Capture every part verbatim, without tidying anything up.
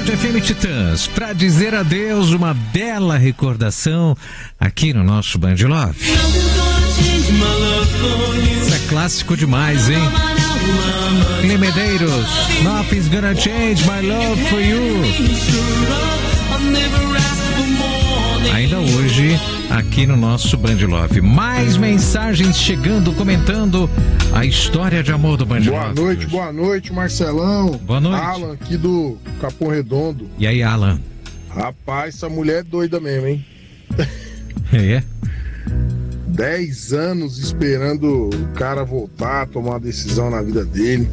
Band F M Titãs, pra dizer adeus, uma bela recordação aqui no nosso Band Love. Isso é clássico demais, hein? Clemedeiros, Nothing's Gonna Change My Love For You. Ainda hoje, aqui no nosso Band Love. Mais mensagens chegando, comentando a história de amor do Band Love. Boa noite, boa noite, Marcelão. Boa noite. Alan, aqui do Capão Redondo. E aí, Alan? Rapaz, essa mulher é doida mesmo, hein? É? Dez anos esperando o cara voltar, tomar uma decisão na vida dele.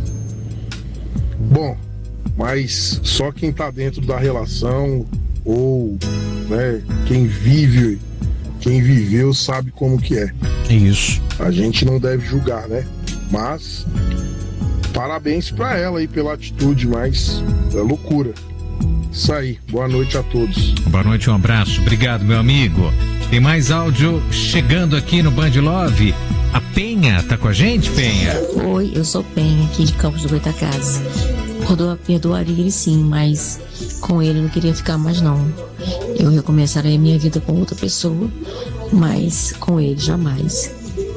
Bom, mas só quem tá dentro da relação ou, né, quem vive, quem viveu sabe como que é. Isso. A gente não deve julgar, né? Mas parabéns pra ela aí pela atitude, mas é loucura. Isso aí, boa noite a todos. Boa noite, um abraço, obrigado, meu amigo. Tem mais áudio chegando aqui no Band Love. A Penha tá com a gente, Penha? Oi, eu sou Penha, aqui de Campos do Goitacazes. Eu perdoaria ele sim, mas com ele eu não queria ficar mais não. Eu recomeçaria a minha vida com outra pessoa, mas com ele jamais.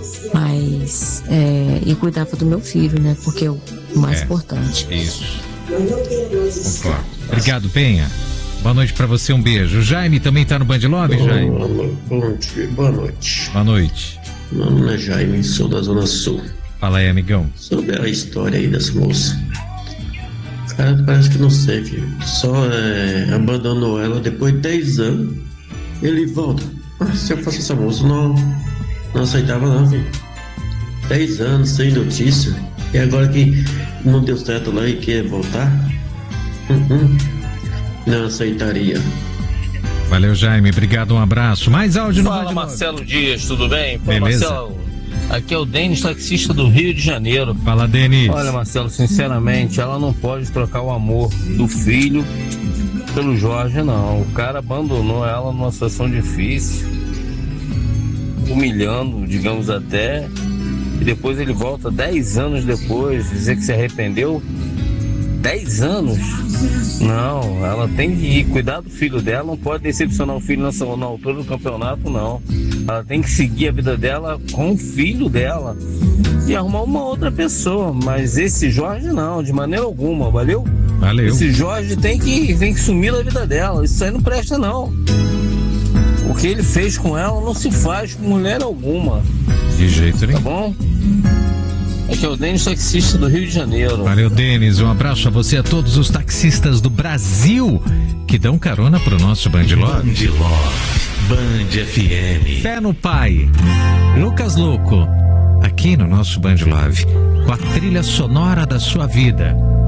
Mas é, eu cuidava do meu filho, né? Porque é o mais é, importante. Isso. Concordo. Obrigado, Penha. Boa noite pra você, um beijo. O Jaime também tá no Band Love, Jaime? Bom dia, boa noite. Boa noite. Meu nome é Jaime, sou da Zona Sul. Fala aí, amigão. Sobre a história aí dessa moça. Cara, parece que não sei, filho. Só é, abandonou ela depois de dez anos. Ele volta. Ah, se eu fosse essa moça, não, não aceitava não, filho. dez anos sem notícia. E agora que não deu certo lá e quer voltar? Uhum. Não aceitaria. Valeu, Jaime. Obrigado, um abraço. Mais áudio no Fala, Marcelo Dias, tudo bem? Pô, beleza. Marcelo, aqui é o Denis, taxista do Rio de Janeiro. Fala, Denis. Olha, Marcelo, sinceramente, ela não pode trocar o amor do filho pelo Jorge, não. O cara abandonou ela numa situação difícil, humilhando, digamos até, e depois ele volta dez anos depois, dizer que se arrependeu. dez anos? Não, ela tem que ir, cuidar do filho dela, não pode decepcionar o filho na, na altura do campeonato, não. Ela tem que seguir a vida dela com o filho dela e arrumar uma outra pessoa, mas esse Jorge não, de maneira alguma, valeu? Valeu. Esse Jorge tem que, tem que sumir da vida dela, isso aí não presta não. O que ele fez com ela não se faz com mulher alguma. De jeito nenhum. Tá bom? Aqui é o Denis, taxista do Rio de Janeiro. Valeu, Denis. Um abraço a você e a todos os taxistas do Brasil que dão carona pro nosso Band Love. Band Love, Band F M. Pé no pai. Lucas Louco, aqui no nosso Band Love, com a trilha sonora da sua vida.